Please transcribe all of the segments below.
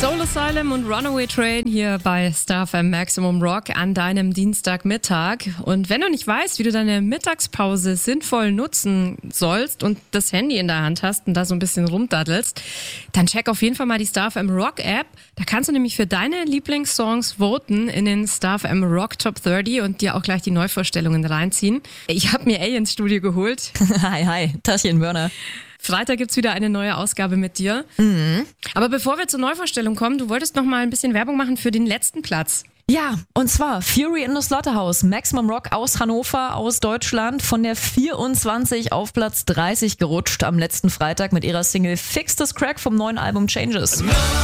Soul Asylum und Runaway Train hier bei Star FM Maximum Rock an deinem Dienstagmittag. Und wenn du nicht weißt, wie du deine Mittagspause sinnvoll nutzen sollst und das Handy in der Hand hast und da so ein bisschen rumdaddelst, dann check auf jeden Fall mal die Star FM Rock App. Da kannst du nämlich für deine Lieblingssongs voten in den Star FM Rock Top 30 und dir auch gleich die Neuvorstellungen reinziehen. Ich habe mir ins Studio geholt. Hi, Taschen Börner. Freitag gibt's wieder eine neue Ausgabe mit dir. Aber bevor wir zur Neuvorstellung kommen, du wolltest noch mal ein bisschen Werbung machen für den letzten Platz. Ja, und zwar Fury in the Slaughterhouse, Maximum Rock aus Hannover, aus Deutschland, von der 24 auf Platz 30 gerutscht am letzten Freitag mit ihrer Single Fix This Crack vom neuen Album Changes.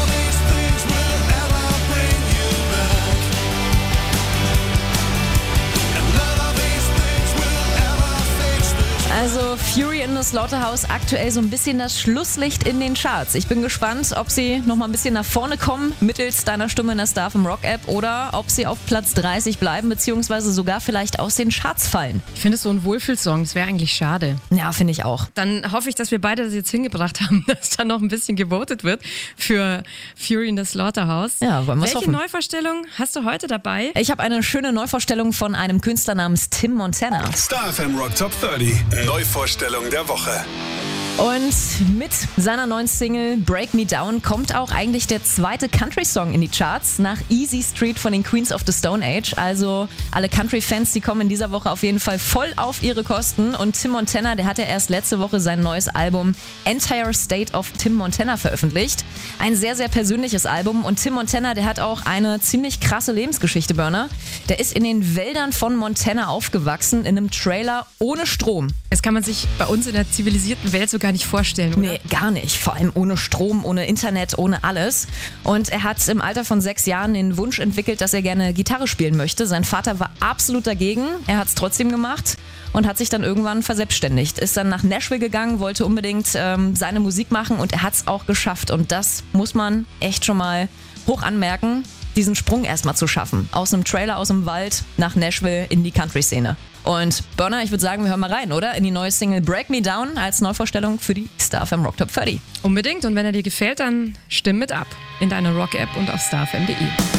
Also Fury in the Slaughterhouse aktuell so ein bisschen das Schlusslicht in den Charts. Ich bin gespannt, ob sie noch mal ein bisschen nach vorne kommen mittels deiner Stimme in der Star FM Rock App oder ob sie auf Platz 30 bleiben beziehungsweise sogar vielleicht aus den Charts fallen. Ich finde es so ein Wohlfühlsong, das wäre eigentlich schade. Ja, finde ich auch. Dann hoffe ich, dass wir beide das jetzt hingebracht haben, dass da noch ein bisschen gewotet wird für Fury in the Slaughterhouse. Ja, wollen wir es hoffen. Welche Neuvorstellung hast du heute dabei? Ich habe eine schöne Neuvorstellung von einem Künstler namens Tim Montana. Star FM Rock Top 30. Neuvorstellung der Woche. Und mit seiner neuen Single Break Me Down kommt auch eigentlich der zweite Country-Song in die Charts nach Easy Street von den Queens of the Stone Age. Also alle Country-Fans, die kommen in dieser Woche auf jeden Fall voll auf ihre Kosten. Und Tim Montana, der hat ja erst letzte Woche sein neues Album Entire State of Tim Montana veröffentlicht. Ein sehr, sehr persönliches Album. Und Tim Montana, der hat auch eine ziemlich krasse Lebensgeschichte, Burner. Der ist in den Wäldern von Montana aufgewachsen, in einem Trailer ohne Strom. Das kann man sich bei uns in der zivilisierten Welt sogar nicht vorstellen, oder? Nee, gar nicht. Vor allem ohne Strom, ohne Internet, ohne alles. Und er hat im Alter von 6 Jahren den Wunsch entwickelt, dass er gerne Gitarre spielen möchte. Sein Vater war absolut dagegen. Er hat es trotzdem gemacht und hat sich dann irgendwann verselbstständigt. Ist dann nach Nashville gegangen, wollte unbedingt seine Musik machen und er hat es auch geschafft. Und das muss man echt schon mal hoch anmerken, diesen Sprung erstmal zu schaffen. Aus einem Trailer, aus dem Wald nach Nashville in die Country-Szene. Und Burner, ich würde sagen, wir hören mal rein, oder? In die neue Single Break Me Down als Neuvorstellung für die Star FM Rock Top 30. Unbedingt. Und wenn er dir gefällt, dann stimm mit ab in deiner Rock-App und auf starfm.de.